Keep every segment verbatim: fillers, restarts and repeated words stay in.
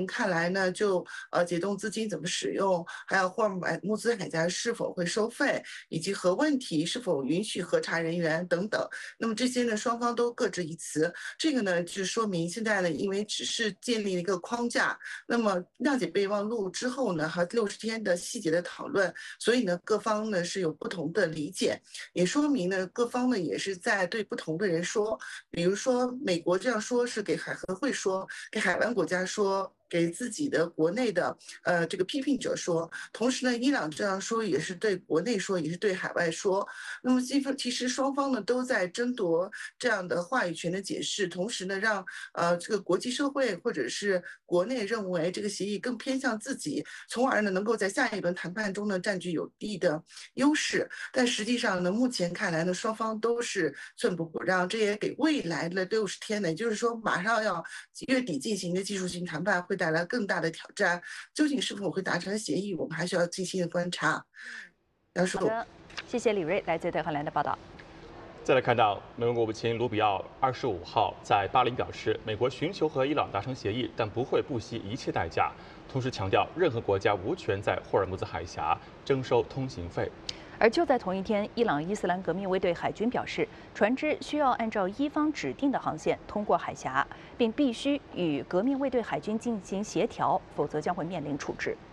前看来呢，就呃解冻资金怎么使用，还有霍尔木兹海峡是否会收费，以及核问题是否允许核查人员等等。那么这些呢，双方都各执一词。这个呢，就说明现在呢，因为只是建立了一个框架，那么谅解备忘录之后呢，和六十天的细节的讨论，所以呢，各方呢是有不同的理解，也说明呢，各方呢也是在对不同的人说，比如说美国这样说是给海合会说，给海湾国家说。给自己的国内的呃这个批评者说，同时呢，伊朗这样说也是对国内说，也是对海外说。那么其实双方呢都在争夺这样的话语权的解释，同时呢，让呃这个国际社会或者是国内认为这个协议更偏向自己，从而呢能够在下一轮谈判中呢占据有利的优势。但实际上呢，目前看来呢，双方都是寸步不让，这也给未来的六十天呢，也就是说马上要月底进行的技术性谈判会带来更大的挑战。究竟是否会达成协议，我们还需要静心的观察。杨叔， 好的，谢谢李瑞来自德黑兰的报道。 再来看到，美国国务卿卢比奥二十五号在巴林表示，美国寻求和伊朗达成协议，但不会不惜一切代价。同时强调，任何国家无权在霍尔木兹海峡征收通行费。 而就在同一天，伊朗伊斯兰革命卫队海军表示，船只需要按照伊方指定的航线通过海峡，并必须与革命卫队海军进行协调，否则将会面临处置。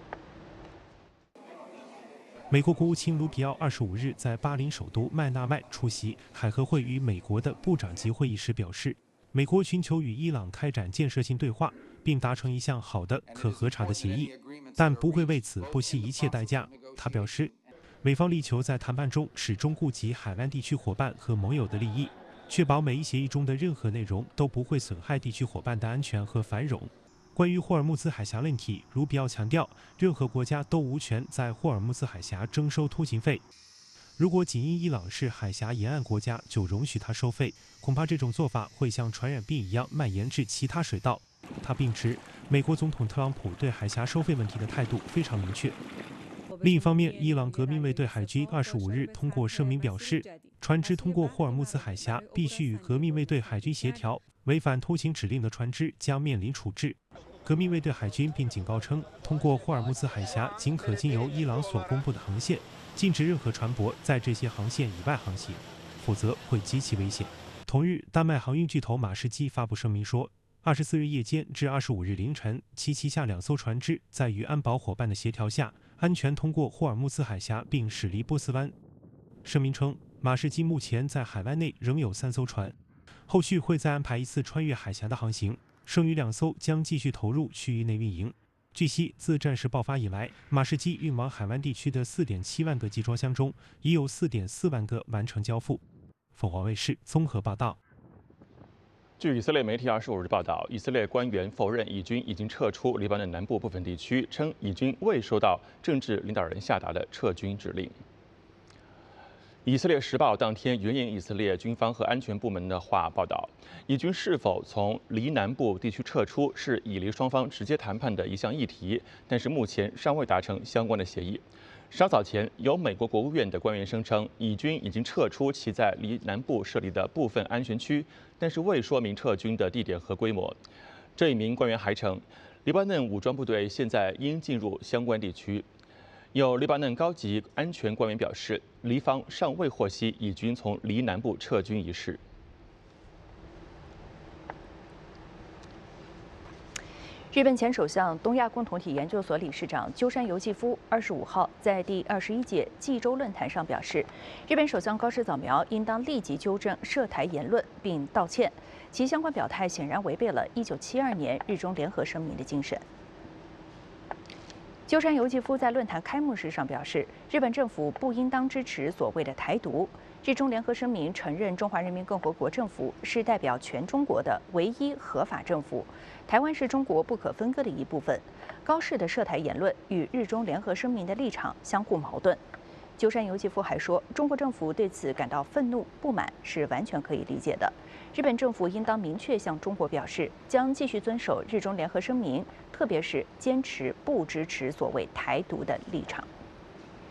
美国国务卿卢比奥二十五日在巴林首都麦纳麦出席海合会与美国的部长级会议时表示，美国寻求与伊朗开展建设性对话，并达成一项好的可核查的协议，但不会为此不惜一切代价。他表示，美方力求在谈判中始终顾及海湾地区伙伴和盟友的利益，确保每一协议中的任何内容都不会损害地区伙伴的安全和繁荣。关于霍尔木兹海峡问题，卢比奥强调，任何国家都无权在霍尔木兹海峡征收通行费。如果仅因伊朗是海峡沿岸国家就容许它收费，恐怕这种做法会像传染病一样蔓延至其他水道。他并指，美国总统特朗普对海峡收费问题的态度非常明确。另一方面，伊朗革命卫队海军二十五日通过声明表示，船只通过霍尔木兹海峡必须与革命卫队海军协调，违反通行指令的船只将面临处置。革命卫队海军并警告称，通过霍尔木兹海峡仅可经由伊朗所公布的航线，禁止任何船舶在这些航线以外航行，否则会极其危险。同日，丹麦航运巨头马士基发布声明说，二十四日夜间至二十五日凌晨，其旗下两艘船只在与安保伙伴的协调下，安全通过霍尔木兹海峡并驶离波斯湾。声明称，马士基目前在海湾内仍有三艘船，后续会再安排一次穿越海峡的航行，剩余两艘将继续投入区域内运营。据悉，自战事爆发以来，马士基运往海湾地区的 四点七万个集装箱中，已有 四点四万个完成交付。凤凰卫视综合报道。 据以色列媒体二十五日报道，以色列官员否认以军已经撤出黎巴嫩南部部分地区，称以军未收到政治领导人下达的撤军指令。以色列时报当天援引以色列军方和安全部门的话报道，以军是否从黎南部地区撤出是以黎双方直接谈判的一项议题，但是目前尚未达成相关的协议。稍早前，有美国国务院的官员声称，以军已经撤出其在黎南部设立的部分安全区，但是未说明撤军的地点和规模。这一名官员还称，黎巴嫩武装部队现在应进入相关地区。有黎巴嫩高级安全官员表示，黎方尚未获悉以军从黎南部撤军一事。 日本前首相、东亚共同体研究所理事长鸠山由纪夫二十五号在第二十一届济州论坛上表示，日本首相高市早苗应当立即纠正涉台言论并道歉，其相关表态显然违背了一九七二年日中联合声明的精神。鸠山由纪夫在论坛开幕式上表示，日本政府不应当支持所谓的台独。日中联合声明承认中华人民共和国政府是代表全中国的唯一合法政府，台湾是中国不可分割的一部分。高市的涉台言论与日中联合声明的立场相互矛盾。鸠山由纪夫还说，中国政府对此感到愤怒不满是完全可以理解的。日本政府应当明确向中国表示，将继续遵守日中联合声明，特别是坚持不支持所谓台独的立场。